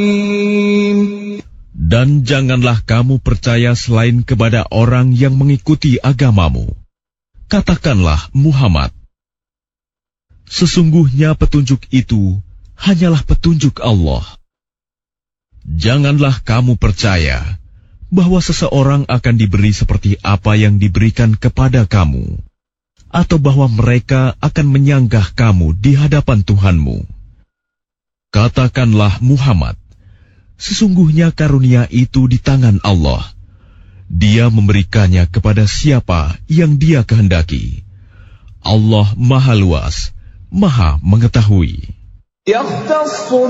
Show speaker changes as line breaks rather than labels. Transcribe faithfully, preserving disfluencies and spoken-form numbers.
Dan janganlah kamu percaya selain kepada orang yang mengikuti agamamu. Katakanlah, Muhammad, sesungguhnya petunjuk itu hanyalah petunjuk Allah. Janganlah kamu percaya bahwa seseorang akan diberi seperti apa yang diberikan kepada kamu, atau bahwa mereka akan menyanggah kamu di hadapan Tuhanmu. Katakanlah, Muhammad, sesungguhnya karunia itu di tangan Allah. Dia memberikannya kepada siapa yang Dia kehendaki. Allah Maha Luas, Maha Mengetahui.